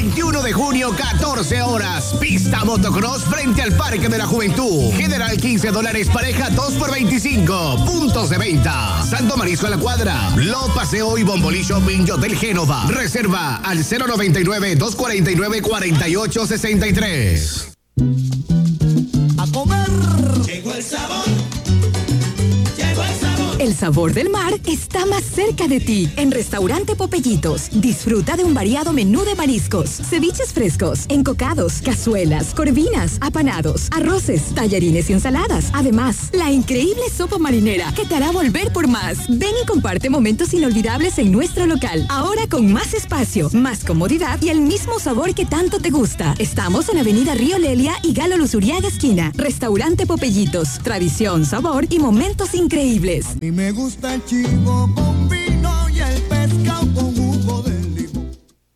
21 de junio, 14 horas. Pista motocross frente al Parque de la Juventud. General $15, pareja 2x25. Puntos de venta. Santo Marisco a la Cuadra. Lo Paseo y Bombolí Shopping y Hotel Génova. Reserva al 099-249-4863. A comer. Llegó el sabor. El sabor del mar está más cerca de ti. En Restaurante Popellitos, disfruta de un variado menú de mariscos, ceviches frescos, encocados, cazuelas, corvinas, apanados, arroces, tallarines y ensaladas. Además, la increíble sopa marinera que te hará volver por más. Ven y comparte momentos inolvidables en nuestro local. Ahora con más espacio, más comodidad y el mismo sabor que tanto te gusta. Estamos en Avenida Río Lelia y Galo Luzuriaga esquina. Restaurante Popellitos, tradición, sabor y momentos increíbles. A mí me gusta el chivo con vino y el pescado con jugo de limón.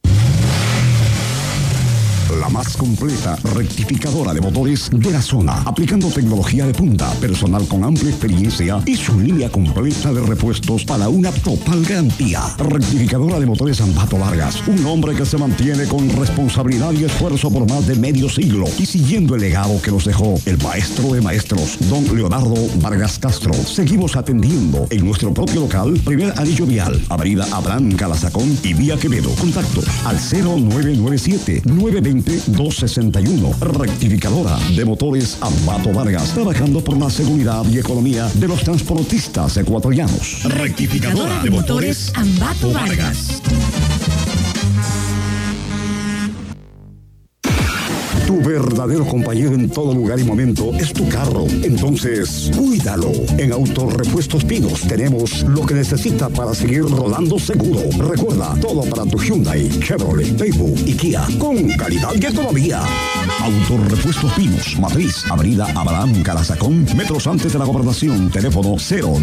La más completa rectificadora de motores de la zona, aplicando tecnología de punta, personal con amplia experiencia y su línea completa de repuestos para una total garantía. Rectificadora de motores Ambato Vargas, un hombre que se mantiene con responsabilidad y esfuerzo por más de medio siglo y siguiendo el legado que nos dejó el maestro de maestros, don Leonardo Vargas Castro. Seguimos atendiendo en nuestro propio local, primer anillo vial, avenida Abraham Calazacón y vía Quevedo. Contactos al 0997-920-261. Rectificadora de motores Ambato Vargas, trabajando por la seguridad y economía de los transportistas ecuatorianos. Rectificadora de motores Ambato Vargas. Tu verdadero compañero en todo lugar y momento es tu carro. Entonces, cuídalo. En Autorepuestos Pinos tenemos lo que necesita para seguir rodando seguro. Recuerda, todo para tu Hyundai, Chevrolet, Daewoo y Kia, con calidad y economía. Autorepuestos Pinos, Matriz, avenida Abraham Calazacón, metros antes de la Gobernación. Teléfono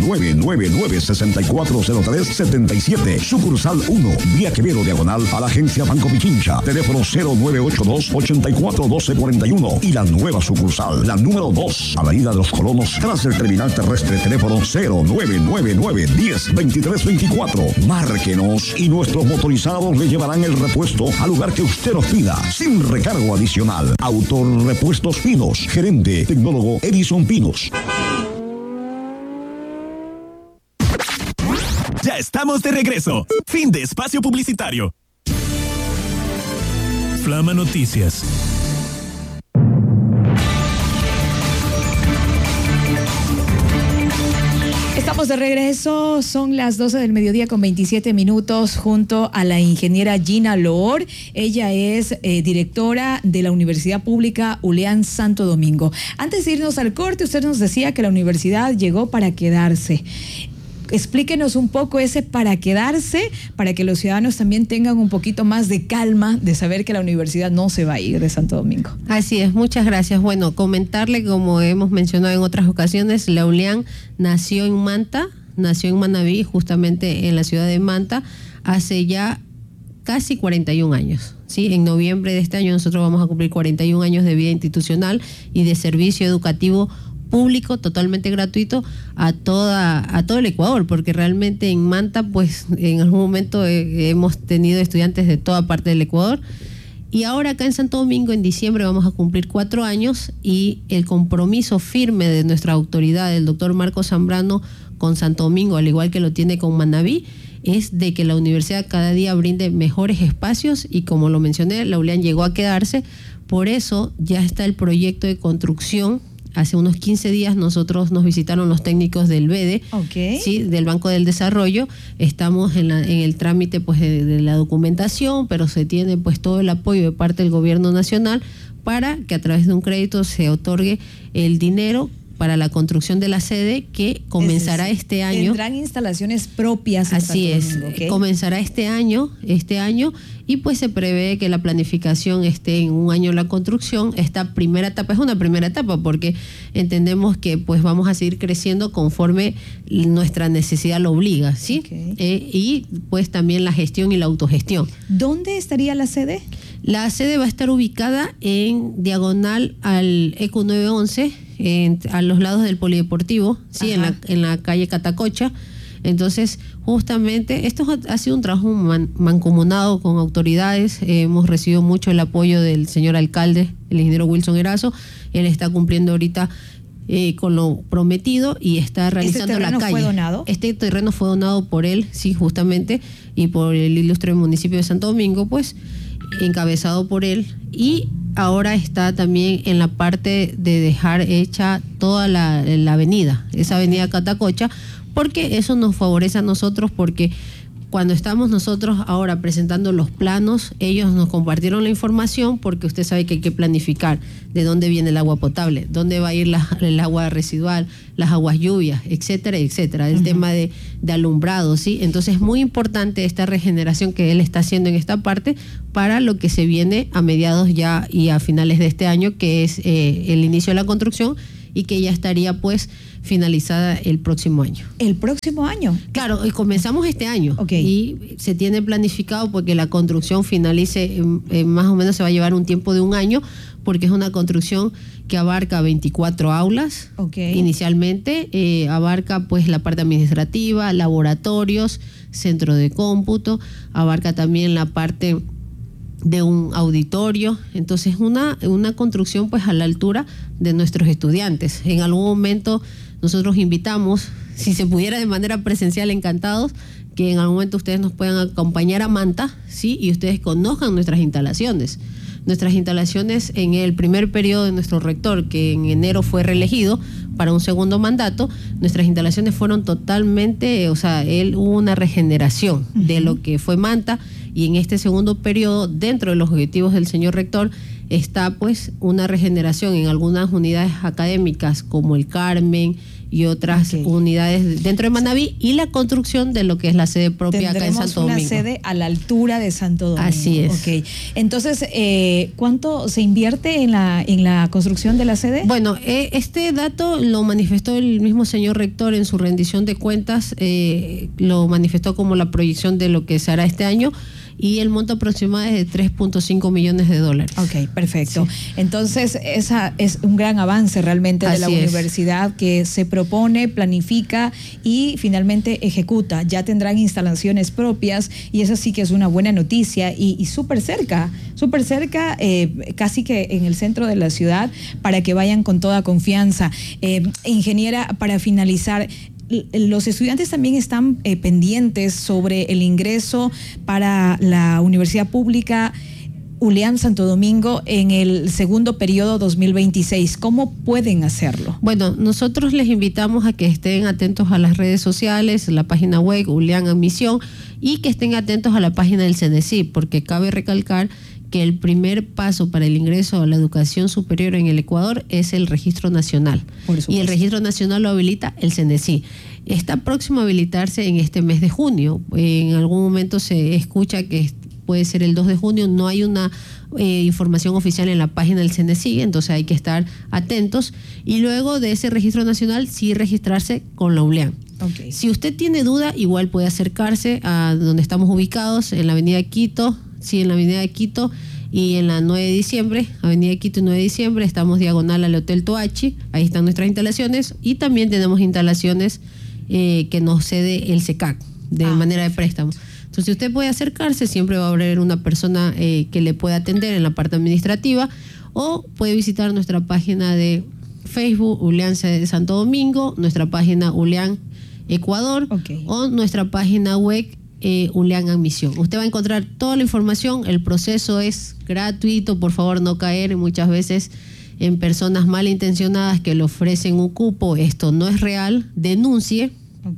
0999-640377. Sucursal 1, vía Quevedo, diagonal a la agencia Banco Pichincha. Teléfono 0982-841241. Y la nueva sucursal, la número 2, avenida de los Colonos, tras el terminal terrestre. Teléfono 0999-102324. Márquenos y nuestros motorizados le llevarán el repuesto al lugar que usted nos pida, sin recargo adicional. Autorepuestos Pinos, gerente tecnólogo Edison Pinos. Ya estamos de regreso. Fin de espacio publicitario. Flama Noticias. Estamos de regreso, son las 12 del mediodía con 27 minutos junto a la ingeniera Gina Loor. Ella es directora de la Universidad Pública ULEAN Santo Domingo. Antes de irnos al corte, usted nos decía que la universidad llegó para quedarse. Explíquenos un poco ese para quedarse, para que los ciudadanos también tengan un poquito más de calma de saber que la universidad no se va a ir de Santo Domingo. Así es, muchas gracias. Bueno, comentarle, como hemos mencionado en otras ocasiones, la ULEAN nació en Manta, nació en Manabí, justamente en la ciudad de Manta, hace ya casi 41 años. Sí, en noviembre de este año nosotros vamos a cumplir 41 años de vida institucional y de servicio educativo público totalmente gratuito a todo el Ecuador, porque realmente en Manta pues en algún momento hemos tenido estudiantes de toda parte del Ecuador, y ahora acá en Santo Domingo en diciembre vamos a cumplir 4 años, y el compromiso firme de nuestra autoridad, el doctor Marcos Zambrano, con Santo Domingo, al igual que lo tiene con Manabí, es de que la universidad cada día brinde mejores espacios, y como lo mencioné, la ULEAN llegó a quedarse. Por eso ya está el proyecto de construcción. Hace unos 15 días nosotros nos visitaron los técnicos del BEDE, ¿sí? Del Banco del Desarrollo. Estamos en el trámite pues de la documentación, pero se tiene pues todo el apoyo de parte del gobierno nacional para que a través de un crédito se otorgue el dinero para la construcción de la sede, que comenzará este año. Tendrán instalaciones propias. Así es, comenzará este año, y pues se prevé que la planificación esté en un año la construcción. Esta primera etapa es una primera etapa porque entendemos que pues vamos a seguir creciendo conforme nuestra necesidad lo obliga, ¿sí? Y pues también la gestión y la autogestión. ¿Dónde estaría la sede? La sede va a estar ubicada en diagonal al ECU 911, a los lados del polideportivo, sí, en la calle Catacocha. Entonces, justamente, esto ha sido un trabajo mancomunado con autoridades. Hemos recibido mucho el apoyo del señor alcalde, el ingeniero Wilson Erazo. Él está cumpliendo ahorita con lo prometido y está realizando la calle. ¿Este terreno fue donado? Este terreno fue donado por él, sí, justamente, y por el ilustre municipio de Santo Domingo, pues, encabezado por él. Y ahora está también en la parte de dejar hecha toda la avenida, esa avenida Catacocha, porque eso nos favorece a nosotros, porque cuando estamos nosotros ahora presentando los planos, ellos nos compartieron la información, porque usted sabe que hay que planificar de dónde viene el agua potable, dónde va a ir el agua residual, las aguas lluvias, etcétera, etcétera, el tema de alumbrado, ¿sí? Entonces es muy importante esta regeneración que él está haciendo en esta parte para lo que se viene a mediados ya y a finales de este año, que es el inicio de la construcción, y que ya estaría pues finalizada el próximo año. ¿El próximo año? Claro, comenzamos este año. Okay. Y se tiene planificado porque la construcción finalice, más o menos se va a llevar un tiempo de un año, porque es una construcción que abarca 24 aulas. Okay. Inicialmente abarca pues la parte administrativa, laboratorios, centro de cómputo, abarca también la parte de un auditorio. Entonces una construcción pues a la altura de nuestros estudiantes. En algún momento nosotros invitamos, si se pudiera de manera presencial, encantados, que en algún momento ustedes nos puedan acompañar a Manta, ¿sí? Y ustedes conozcan nuestras instalaciones. Nuestras instalaciones en el primer periodo de nuestro rector, que en enero fue reelegido para un segundo mandato, nuestras instalaciones fueron totalmente, hubo una regeneración de lo que fue Manta, y en este segundo periodo, dentro de los objetivos del señor rector, está pues una regeneración en algunas unidades académicas como el Carmen y otras unidades dentro de Manaví, y la construcción de lo que es la sede propia acá en Santo Domingo. Tendremos una sede a la altura de Santo Domingo. Así es. Okay. Entonces, ¿cuánto se invierte en la construcción de la sede? Bueno, este dato lo manifestó el mismo señor rector en su rendición de cuentas, lo manifestó como la proyección de lo que se hará este año, y el monto aproximado es de $3.5 millones. Ok, perfecto. Sí. Entonces, esa es un gran avance realmente de la universidad, que se propone, planifica y finalmente ejecuta. Ya tendrán instalaciones propias, y eso sí que es una buena noticia, y súper cerca, casi que en el centro de la ciudad, para que vayan con toda confianza. Ingeniera, para finalizar, los estudiantes también están pendientes sobre el ingreso para la Universidad Pública ULEAN Santo Domingo en el segundo periodo 2026. ¿Cómo pueden hacerlo? Bueno, nosotros les invitamos a que estén atentos a las redes sociales, la página web ULEAN Admisión, y que estén atentos a la página del CENESI, porque cabe recalcar que el primer paso para el ingreso a la educación superior en el Ecuador es el registro nacional. Y el registro nacional lo habilita el CENESI. Está próximo a habilitarse en este mes de junio. En algún momento se escucha que puede ser el 2 de junio. No hay una información oficial en la página del CENESI, entonces hay que estar atentos. Y luego de ese registro nacional, sí registrarse con la ULEAN. Okay. Si usted tiene duda, igual puede acercarse a donde estamos ubicados, en la avenida Quito. Sí, en la avenida de Quito y en la 9 de diciembre, avenida de Quito y 9 de diciembre, estamos diagonal al Hotel Toachi, ahí están nuestras instalaciones, y también tenemos instalaciones que nos cede el SECAC de manera de préstamo. Entonces usted puede acercarse, siempre va a haber una persona que le pueda atender en la parte administrativa, o puede visitar nuestra página de Facebook, ULEAN de Santo Domingo, nuestra página ULEAN Ecuador, o nuestra página web ULEAN Admisión. Usted va a encontrar toda la información. El proceso es gratuito, por favor no caer muchas veces en personas malintencionadas que le ofrecen un cupo. Esto no es real, denuncie.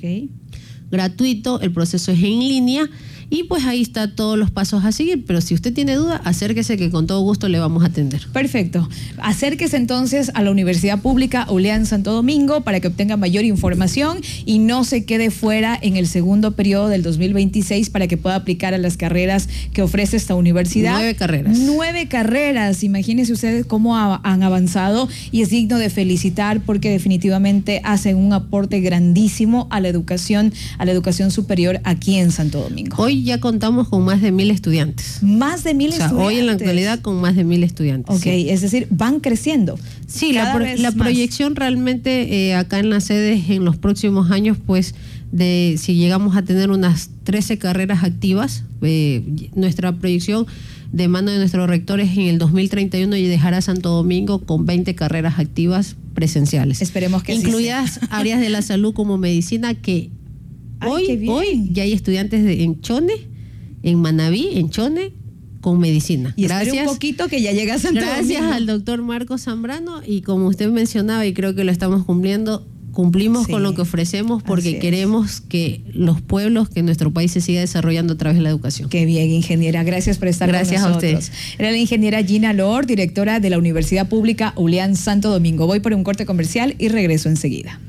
Gratuito, el proceso es en línea, y pues ahí está todos los pasos a seguir. Pero si usted tiene duda, acérquese, que con todo gusto le vamos a atender. Perfecto. Acérquese entonces a la Universidad Pública ULEAN Santo Domingo para que obtenga mayor información y no se quede fuera en el segundo periodo del 2026, para que pueda aplicar a las carreras que ofrece esta universidad. 9 carreras. 9 carreras. Imagínense ustedes cómo han avanzado, y es digno de felicitar, porque definitivamente hacen un aporte grandísimo a la educación superior aquí en Santo Domingo. Hoy ya contamos con más de 1,000 estudiantes. Más de 1,000 estudiantes. Hoy en la actualidad con más de 1,000 estudiantes. Ok, sí. Es decir, van creciendo. Sí, la proyección realmente acá en las sedes en los próximos años, pues si llegamos a tener unas 13 carreras activas. Nuestra proyección de mano de nuestros rectores en el 2031 y dejar a Santo Domingo con 20 carreras activas presenciales. Esperemos que incluidas áreas de la salud como medicina, que hoy ya hay estudiantes en Chone, en Manabí, en Chone, con medicina. Y gracias un poquito que ya llega a Santo Domingo. Gracias al doctor Marcos Zambrano, y como usted mencionaba, y creo que lo estamos cumplimos con lo que ofrecemos, porque queremos que los pueblos, que nuestro país se siga desarrollando a través de la educación. Qué bien, ingeniera. Gracias por estar con nosotros. Gracias a usted. Era la ingeniera Gina Loor, directora de la Universidad Pública ULEAN Santo Domingo. Voy por un corte comercial y regreso enseguida.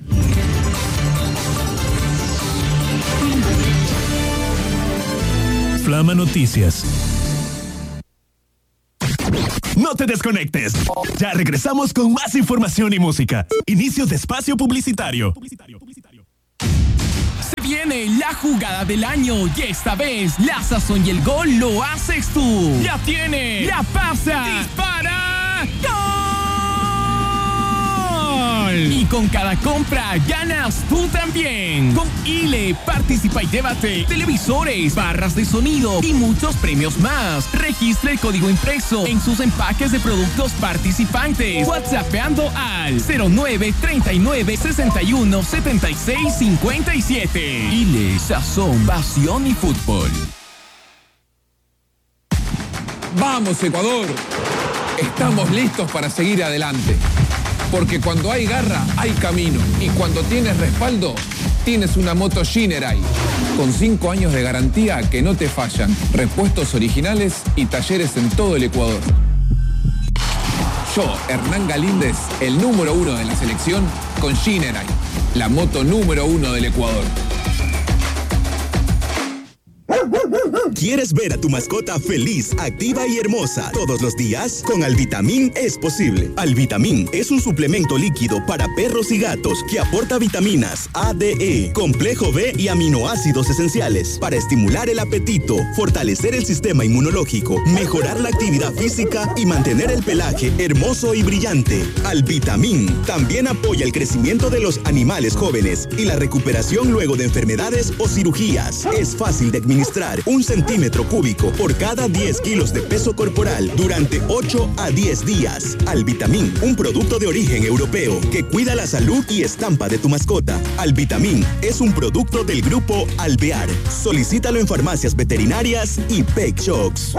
Flama Noticias. No te desconectes. Ya regresamos con más información y música. Inicio de espacio publicitario. Se viene la jugada del año y esta vez la sazón y el gol lo haces tú. La tiene, la pasa, dispara, ¡gol! Y con cada compra ganas tú también. Con ILE participa y llévate televisores, barras de sonido y muchos premios más. Registra el código impreso en sus empaques de productos participantes, WhatsAppeando al 09 39 61 76 57. ILE, sazón, pasión y fútbol. ¡Vamos, Ecuador! Estamos listos para seguir adelante. Porque cuando hay garra, hay camino. Y cuando tienes respaldo, tienes una moto Shinerai. Con 5 años de garantía que no te fallan. Repuestos originales y talleres en todo el Ecuador. Yo, Hernán Galíndez, el número 1 de la selección, con Shinerai. La moto número 1 del Ecuador. ¿Quieres ver a tu mascota feliz, activa y hermosa todos los días? Con Alvitamín es posible. Alvitamín es un suplemento líquido para perros y gatos que aporta vitaminas A, D, E, complejo B y aminoácidos esenciales para estimular el apetito, fortalecer el sistema inmunológico, mejorar la actividad física y mantener el pelaje hermoso y brillante. Alvitamín también apoya el crecimiento de los animales jóvenes y la recuperación luego de enfermedades o cirugías. Es fácil de administrar, 1 centímetro cúbico por cada 10 kilos de peso corporal durante 8 a 10 días. Alvitamín, un producto de origen europeo que cuida la salud y estampa de tu mascota. Alvitamín es un producto del grupo Alvear. Solicítalo en farmacias veterinarias y Pet Shops.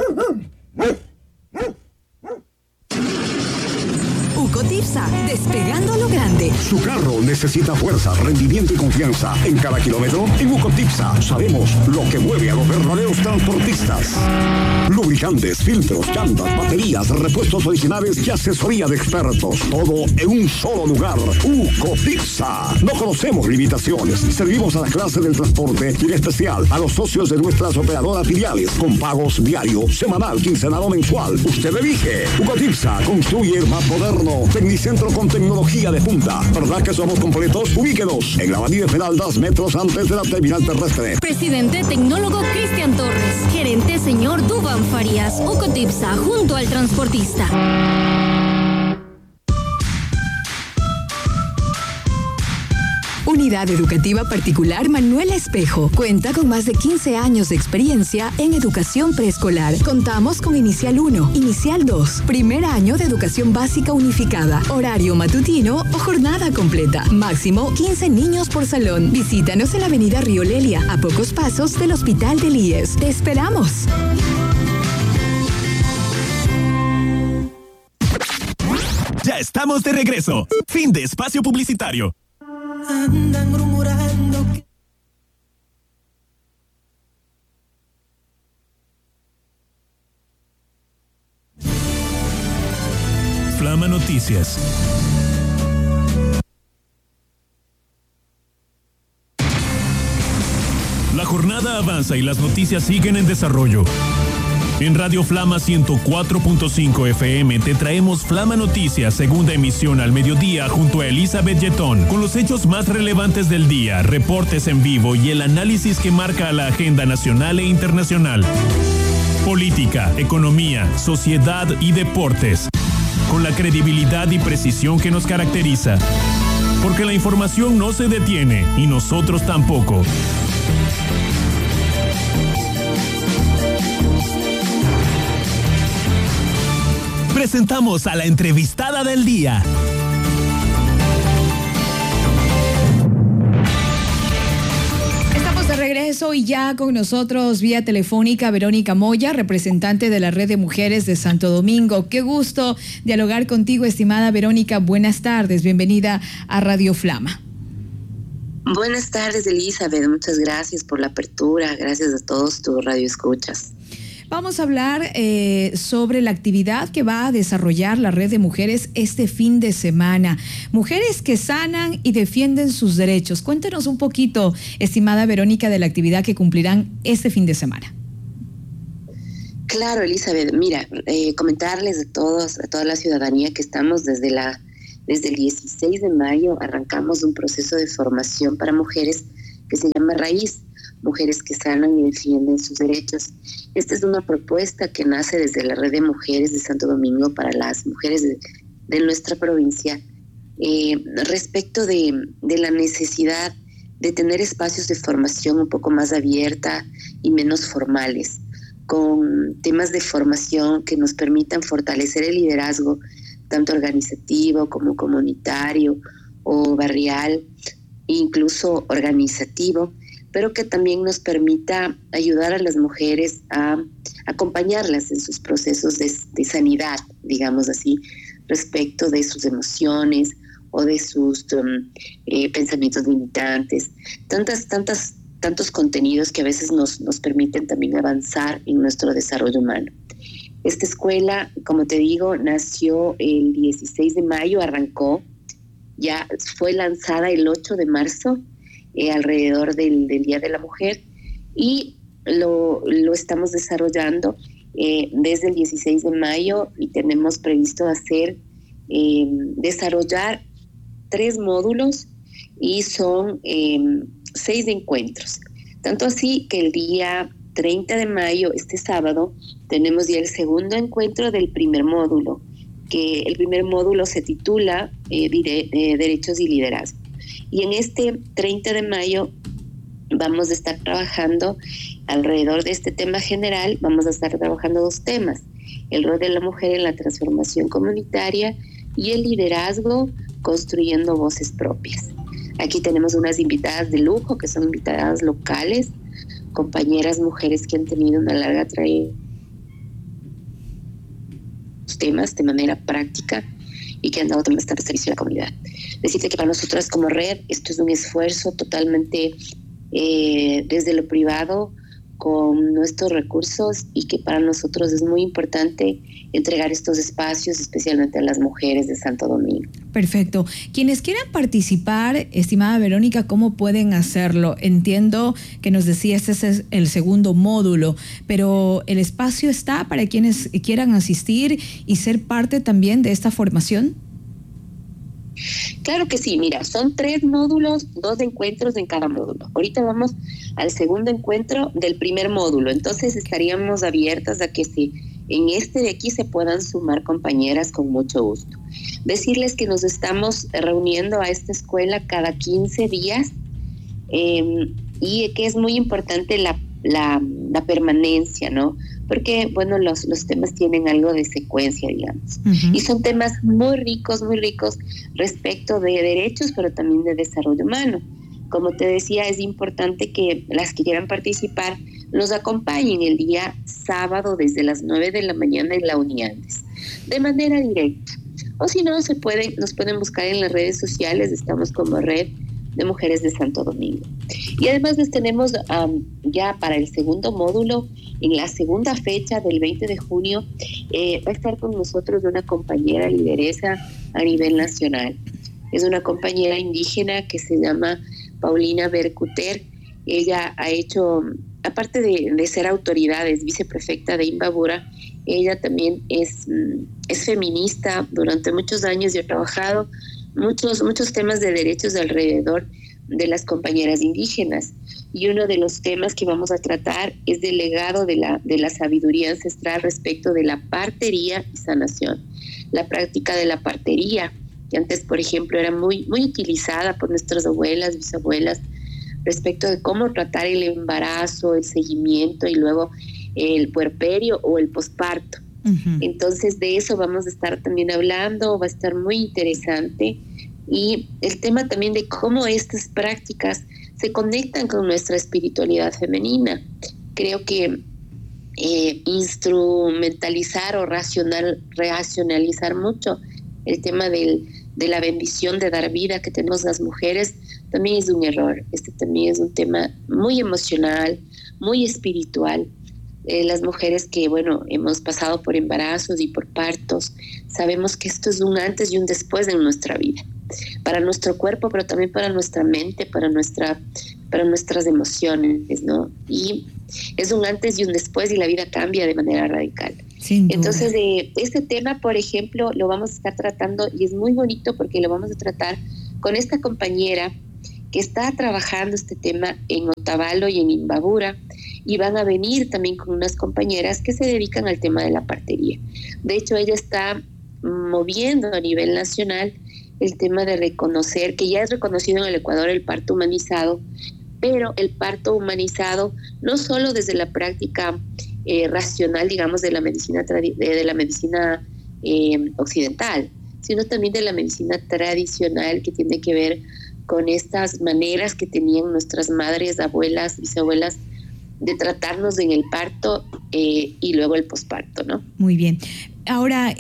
Ucotipsa, despegando a lo grande. Su carro necesita fuerza, rendimiento y confianza. En cada kilómetro, en Ucotipsa sabemos lo que mueve a los verdaderos transportistas. Lubricantes, filtros, llantas, baterías, repuestos originales y asesoría de expertos. Todo en un solo lugar. Ucotipsa. No conocemos limitaciones. Servimos a la clase del transporte y en especial a los socios de nuestras operadoras filiales con pagos diario, semanal, quincenal o mensual. Usted elige. Ucotipsa construye el más moderno Tecnicentro con tecnología de punta. ¿Verdad que somos completos? Ubíquenos en la avenida Esmeraldas, metros antes de la terminal terrestre. Presidente tecnólogo Cristian Torres. Gerente señor Dubán Farías. Ucotipsa, junto al transportista. Unidad Educativa Particular Manuel Espejo. Cuenta con más de 15 años de experiencia en educación preescolar. Contamos con Inicial 1, Inicial 2, primer año de educación básica unificada, horario matutino o jornada completa. Máximo 15 niños por salón. Visítanos en la avenida Río Lelia, a pocos pasos del Hospital del IES. ¡Te esperamos! Ya estamos de regreso. Fin de espacio publicitario. Andan murmurando que... Flama Noticias. La jornada avanza y las noticias siguen en desarrollo. En Radio Flama 104.5 FM te traemos Flama Noticias, segunda emisión al mediodía junto a Elizabeth Yetón, con los hechos más relevantes del día, reportes en vivo y el análisis que marca la agenda nacional e internacional. Política, economía, sociedad y deportes, con la credibilidad y precisión que nos caracteriza. porque la información no se detiene y nosotros tampoco. Presentamos a la entrevistada del día. Estamos de regreso y ya con nosotros vía telefónica Verónica Moya, representante de la Red de Mujeres de Santo Domingo. Qué gusto dialogar contigo, estimada Verónica. Buenas tardes, bienvenida a Radio Flama. Buenas tardes, Elizabeth. Muchas gracias por la apertura. Gracias a todos tus radioescuchas. Vamos a hablar sobre la actividad que va a desarrollar la Red de Mujeres este fin de semana. Mujeres que sanan y defienden sus derechos. Cuéntanos un poquito, estimada Verónica, de la actividad que cumplirán este fin de semana. Claro, Elizabeth. Mira, comentarles a toda la ciudadanía que estamos desde el 16 de mayo arrancamos un proceso de formación para mujeres que se llama Raíz. Mujeres que sanan y defienden sus derechos. Esta es una propuesta que nace desde la Red de Mujeres de Santo Domingo para las mujeres de nuestra provincia respecto de la necesidad de tener espacios de formación un poco más abierta y menos formales, con temas de formación que nos permitan fortalecer el liderazgo tanto organizativo como comunitario o barrial, incluso organizativo, pero que también nos permita ayudar a las mujeres a acompañarlas en sus procesos de sanidad, digamos así, respecto de sus emociones o de sus pensamientos limitantes. Tantos contenidos que a veces nos permiten también avanzar en nuestro desarrollo humano. Esta escuela, como te digo, nació el 16 de mayo, arrancó, ya fue lanzada el 8 de marzo, alrededor del Día de la Mujer, y lo estamos desarrollando desde el 16 de mayo y tenemos previsto desarrollar 3 módulos y son 6 encuentros. Tanto así que el día 30 de mayo, este sábado, tenemos ya el segundo encuentro del primer módulo, que el primer módulo se titula Derechos y Liderazgo. Y en este 30 de mayo vamos a estar trabajando alrededor de este tema general, vamos a estar trabajando 2 temas: el rol de la mujer en la transformación comunitaria y el liderazgo construyendo voces propias. Aquí tenemos unas invitadas de lujo, que son invitadas locales, compañeras mujeres que han tenido una larga trayectoria temas de manera práctica y que han dado también bastante servicio a la comunidad. Decirte que para nosotras como red esto es un esfuerzo totalmente desde lo privado con nuestros recursos, y que para nosotros es muy importante entregar estos espacios especialmente a las mujeres de Santo Domingo. Perfecto. Quienes quieran participar, estimada Verónica, ¿cómo pueden hacerlo? Entiendo que nos decía este es el segundo módulo, pero ¿el espacio está para quienes quieran asistir y ser parte también de esta formación? Claro que sí, mira, son 3 módulos, 2 encuentros en cada módulo. Ahorita vamos al segundo encuentro del primer módulo, entonces estaríamos abiertas a que en este de aquí se puedan sumar compañeras con mucho gusto. Decirles que nos estamos reuniendo a esta escuela cada 15 días y que es muy importante la permanencia, ¿no? Porque, bueno, los temas tienen algo de secuencia, digamos. Uh-huh. Y son temas muy ricos respecto de derechos, pero también de desarrollo humano. Como te decía, es importante que las que quieran participar nos acompañen el día sábado desde las 9 de la mañana en la Uniandes, de manera directa. O si no, nos pueden buscar en las redes sociales, estamos como Red de Mujeres de Santo Domingo. Y además les tenemos ya para el segundo módulo, en la segunda fecha del 20 de junio, va a estar con nosotros una compañera lideresa a nivel nacional. Es una compañera indígena que se llama Paulina Bercuter. Ella ha hecho, aparte de ser autoridad, es viceprefecta de Imbabura, ella también es feminista. Durante muchos años y ha trabajado muchos temas de derechos alrededor de las compañeras indígenas, y uno de los temas que vamos a tratar es del legado de la sabiduría ancestral respecto de la partería y sanación, la práctica de la partería que antes, por ejemplo, era muy, muy utilizada por nuestras abuelas, bisabuelas, respecto de cómo tratar el embarazo, el seguimiento y luego el puerperio o el posparto. Entonces de eso vamos a estar también hablando, va a estar muy interesante, y el tema también de cómo estas prácticas se conectan con nuestra espiritualidad femenina. Creo que instrumentalizar o racionalizar mucho el tema de la bendición de dar vida que tenemos las mujeres también es un error. Este también es un tema muy emocional, muy espiritual. Las mujeres que, bueno, hemos pasado por embarazos y por partos, sabemos que esto es un antes y un después en nuestra vida, para nuestro cuerpo, pero también para nuestra mente, para nuestras emociones, ¿no? Y es un antes y un después, y la vida cambia de manera radical. Entonces, este tema, por ejemplo, lo vamos a estar tratando, y es muy bonito porque lo vamos a tratar con esta compañera que está trabajando este tema en Otavalo y en Imbabura, y van a venir también con unas compañeras que se dedican al tema de la partería. De hecho, ella está moviendo a nivel nacional el tema de reconocer, que ya es reconocido en el Ecuador el parto humanizado, pero el parto humanizado no solo desde la práctica racional, digamos, de la medicina occidental, sino también de la medicina tradicional, que tiene que ver con estas maneras que tenían nuestras madres, abuelas, bisabuelas, de tratarnos en el parto y luego el posparto, ¿no? Muy bien. Ahora,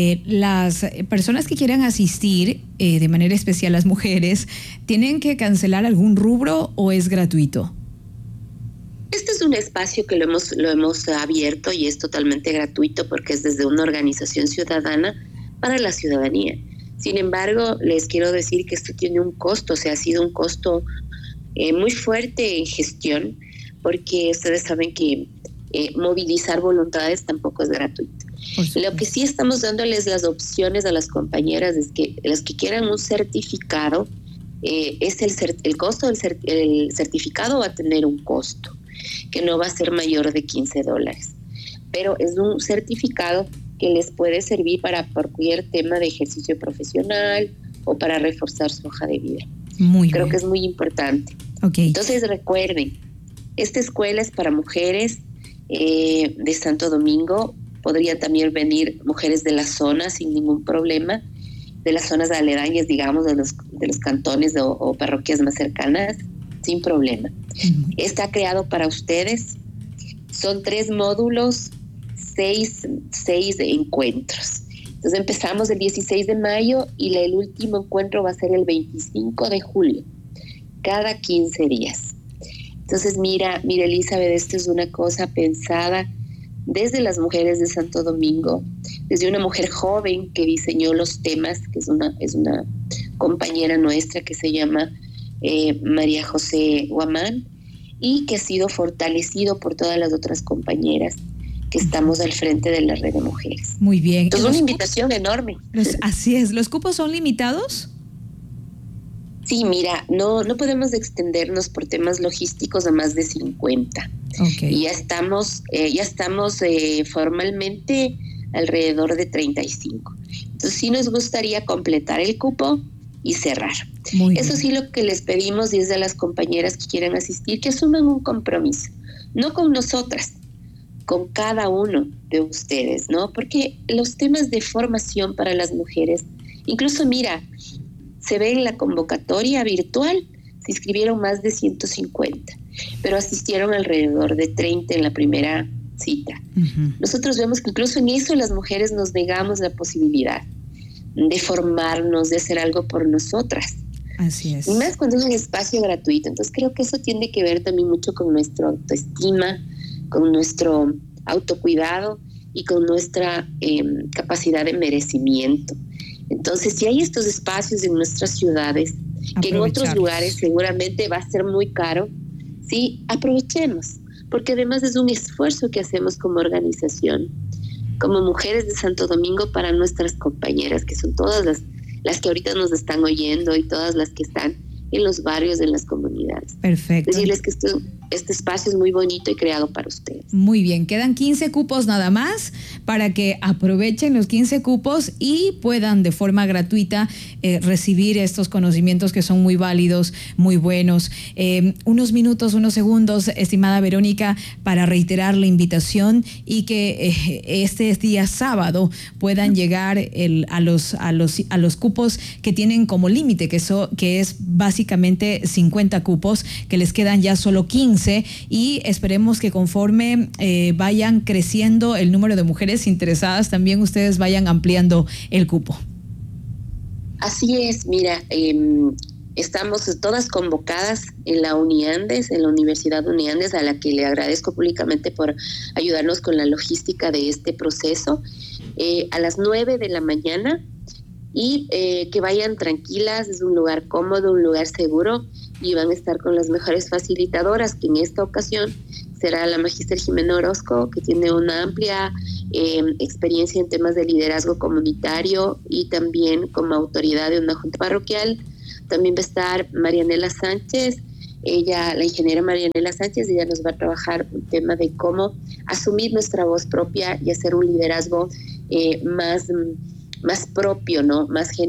las personas que quieran asistir, de manera especial las mujeres, ¿tienen que cancelar algún rubro o es gratuito? Este es un espacio que lo hemos abierto y es totalmente gratuito porque es desde una organización ciudadana para la ciudadanía. Sin embargo, les quiero decir que esto tiene un costo, o sea, ha sido un costo muy fuerte en gestión, porque ustedes saben que movilizar voluntades tampoco es gratuito. Lo que sí estamos dándoles las opciones a las compañeras es que las que quieran un certificado, es el costo del certificado va a tener un costo que no va a ser mayor de $15, pero es un certificado que les puede servir para cualquier tema de ejercicio profesional o para reforzar su hoja de vida. Creo que es muy importante. Entonces recuerden, esta escuela es para mujeres de Santo Domingo. Podrían también venir mujeres de la zona sin ningún problema, de las zonas aledañas, digamos, de los cantones o parroquias más cercanas, sin problema. Está creado para ustedes. Son 3 módulos, 6 encuentros. Entonces empezamos el 16 de mayo y el último encuentro va a ser el 25 de julio, cada 15 días. Entonces, mira, Elizabeth, esto es una cosa pensada desde las mujeres de Santo Domingo, desde una mujer joven que diseñó los temas, que es una compañera nuestra que se llama María José Guamán, y que ha sido fortalecido por todas las otras compañeras que estamos al frente de la red de mujeres. Muy bien. Entonces, una invitación enorme. Así es. ¿Los cupos son limitados? Sí, mira, no podemos extendernos por temas logísticos a más de 50. Y ya estamos formalmente alrededor de 35. Entonces sí nos gustaría completar el cupo y cerrar. Eso sí, lo que les pedimos es a las compañeras que quieran asistir que asuman un compromiso, no con nosotras, con cada uno de ustedes, ¿no? Porque los temas de formación para las mujeres, incluso mira, se ve en la convocatoria virtual, se inscribieron más de 150, pero asistieron alrededor de 30 en la primera cita. Nosotros vemos que incluso en eso las mujeres nos negamos la posibilidad de formarnos, de hacer algo por nosotras. Así es. Y más cuando es un espacio gratuito. Entonces creo que eso tiene que ver también mucho con nuestra autoestima, con nuestro autocuidado y con nuestra capacidad de merecimiento. Entonces, si hay estos espacios en nuestras ciudades, que en otros lugares seguramente va a ser muy caro, sí, aprovechemos, porque además es un esfuerzo que hacemos como organización, como mujeres de Santo Domingo, para nuestras compañeras, que son todas las que ahorita nos están oyendo y todas las que están en los barrios, en las comunidades. Perfecto. Decirles que esto este espacio es muy bonito y creado para ustedes. Muy bien, quedan 15 cupos nada más para que aprovechen los 15 cupos y puedan de forma gratuita recibir estos conocimientos que son muy válidos, muy buenos. Unos minutos, unos segundos, estimada Verónica, para reiterar la invitación y que este día sábado puedan llegar a los cupos que tienen como límite, que es básicamente 50 cupos, que les quedan ya solo 15, y esperemos que conforme vayan creciendo el número de mujeres interesadas, también ustedes vayan ampliando el cupo. Así es, mira, estamos todas convocadas en la Uniandes, en la Universidad Uniandes, a la que le agradezco públicamente por ayudarnos con la logística de este proceso, a las 9 de la mañana, y que vayan tranquilas. Es un lugar cómodo, un lugar seguro, y van a estar con las mejores facilitadoras, que en esta ocasión será la magíster Jimena Orozco, que tiene una amplia experiencia en temas de liderazgo comunitario y también como autoridad de una junta parroquial. También va a estar Marianela Sánchez, la ingeniera Marianela Sánchez. Ella nos va a trabajar un tema de cómo asumir nuestra voz propia y hacer un liderazgo más propio, ¿no? Más genuino.